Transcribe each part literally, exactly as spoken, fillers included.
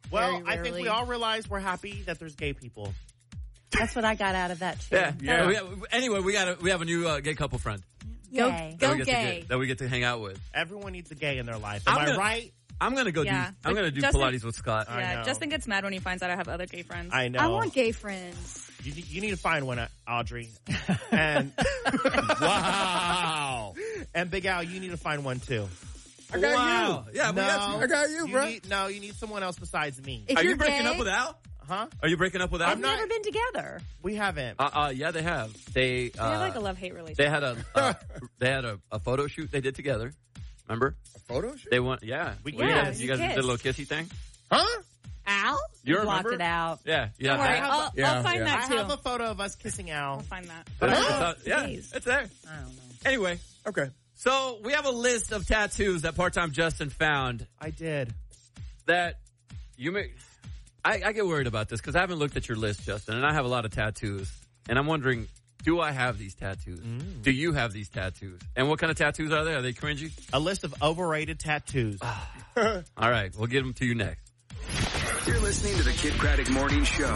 Well, I think we all realize we're happy that there's gay people. That's what I got out of that, too. Yeah, yeah. We have, anyway, we got a, we have a new uh, gay couple friend. Yay. Go, Go gay. gay. Get, that we get to hang out with. Everyone needs a gay in their life. Am I'm I gonna, right? I'm going to go Yeah. do, I'm going to do Justin, Pilates with Scott. Yeah, Justin gets mad when he finds out I have other gay friends. I know. I want gay friends. You, you need to find one, Audrey. And wow. And Big Al, you need to find one too. I got wow. you. Yeah, no, we got you. I got you, you bro. Need, no, you need someone else besides me. If Are you're you breaking gay, up with Al? Huh? Are you breaking up with Al? I've never been together. We haven't. Uh, uh, yeah, they have. They, uh, They have like a love-hate relationship. They had a, uh, they had a, a photo shoot they did together. Remember? A photo shoot? They went, yeah. We Well, Yeah, you guys, you you guys did a kissed. little kissy thing? Huh? Al? You You blocked remember? it out. Yeah. Yeah. Don't worry, that- I'll, Yeah, I'll find yeah. that I too. have a photo of us kissing Al. I'll find that. It's- it's not- yeah, Jeez. it's there. I don't know. Anyway, Okay. so we have a list of tattoos that part-time Justin found I did. that you may. I, I get worried about this because I haven't looked at your list, Justin, and I have a lot of tattoos, and I'm wondering, do I have these tattoos? Mm. Do you have these tattoos? And what kind of tattoos are they? Are they cringy? A list of overrated tattoos. All right, we'll get them to you next. You're listening to the Kid Craddock Morning Show.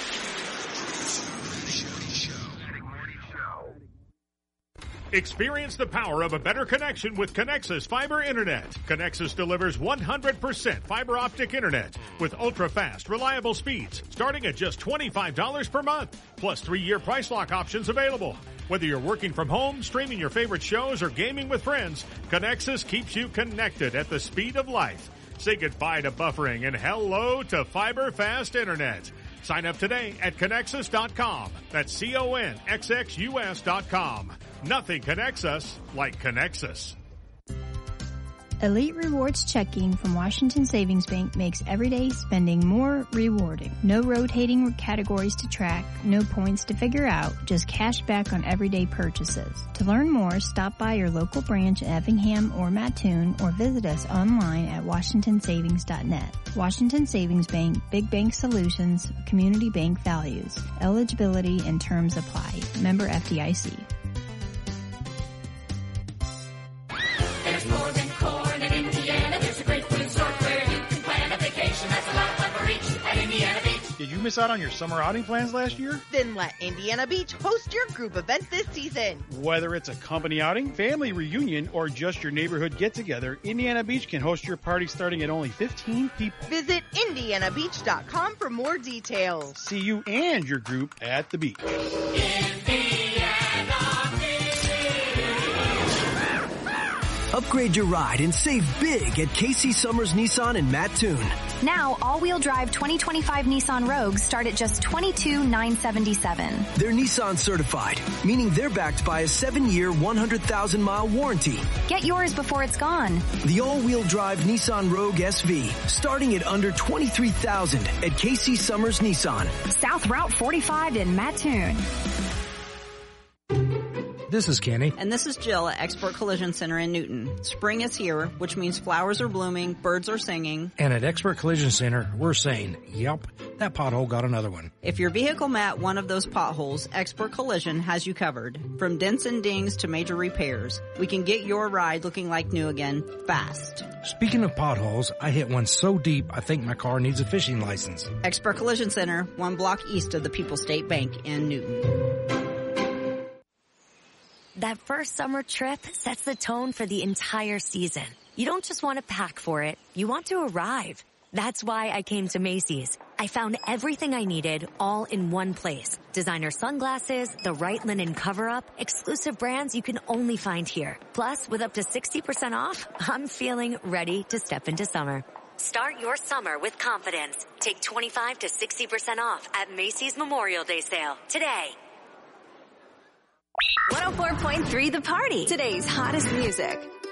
Experience the power of a better connection with Connexus Fiber Internet. Connexus delivers one hundred percent fiber optic internet with ultra-fast, reliable speeds starting at just twenty-five dollars per month, plus three-year price lock options available. Whether you're working from home, streaming your favorite shows, or gaming with friends, Connexus keeps you connected at the speed of life. Say goodbye to buffering and hello to fiber fast internet. Sign up today at Connexus dot com. That's C O N X X U S dot com. Nothing connects us like Connexus. Elite Rewards checking from Washington Savings Bank makes everyday spending more rewarding. No rotating categories to track, no points to figure out, just cash back on everyday purchases. To learn more, stop by your local branch in Effingham or Mattoon or visit us online at washington savings dot net. Washington Savings Bank, Big Bank Solutions, Community Bank Values. Eligibility and terms apply. Member F D I C. There's more than corn in Indiana. There's a great food resort where you can plan a vacation. That's a lot of fun for each at Indiana Beach. Did you miss out on your summer outing plans last year? Then let Indiana Beach host your group event this season. Whether it's a company outing, family reunion, or just your neighborhood get-together, Indiana Beach can host your party starting at only fifteen people. Visit indiana beach dot com for more details. See you and your group at the beach. Upgrade your ride and save big at Casey Summers Nissan in Mattoon. Now, all-wheel drive twenty twenty-five Nissan Rogues start at just twenty-two thousand nine hundred seventy-seven dollars. They're Nissan certified, meaning they're backed by a seven-year, one hundred thousand mile warranty. Get yours before it's gone. The all-wheel drive Nissan Rogue S V, starting at under twenty-three thousand dollars at Casey Summers Nissan. South Route forty-five in Mattoon. This is Kenny. And this is Jill at Expert Collision Center in Newton. Spring is here, which means flowers are blooming, birds are singing. And at Expert Collision Center, we're saying, yep, that pothole got another one. If your vehicle met one of those potholes, Expert Collision has you covered. From dents and dings to major repairs, we can get your ride looking like new again, fast. Speaking of potholes, I hit one so deep I think my car needs a fishing license. Expert Collision Center, one block east of the People's State Bank in Newton. That first summer trip sets the tone for the entire season. You don't just want to pack for it, you want to arrive. That's why I came to Macy's. I found everything I needed all in one place. Designer sunglasses, the right linen cover-up, exclusive brands you can only find here. Plus, with up to sixty percent off, I'm feeling ready to step into summer. Start your summer with confidence. Take twenty-five to sixty percent off at Macy's Memorial Day sale today. one oh four point three The Party. Today's hottest music.